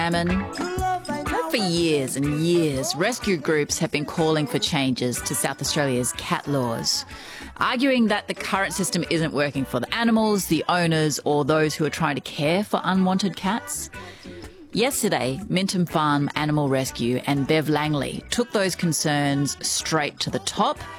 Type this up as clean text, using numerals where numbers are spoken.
For years and years, rescue groups have been calling for changes to South Australia's cat laws, arguing that the current system isn't working for the animals, the owners, or those who are trying to care for unwanted cats. Yesterday, Minton Farm Animal Rescue and Bev Langley took those concerns straight to the top